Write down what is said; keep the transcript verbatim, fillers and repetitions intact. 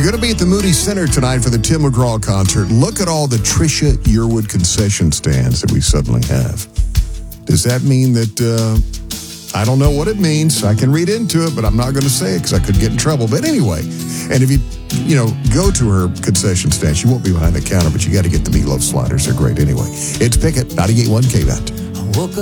you're going to be at the Moody Center tonight for the Tim McGraw concert, look at all the Trisha Yearwood concession stands that we suddenly have. Does that mean that, uh, I don't know what it means. I can read into it, but I'm not going to say it because I could get in trouble. But anyway, and if you, you know, go to her concession stand, she won't be behind the counter, but you got to get the meatloaf sliders. They're great anyway. It's Pickett, ninety-eight point one K V A T. I woke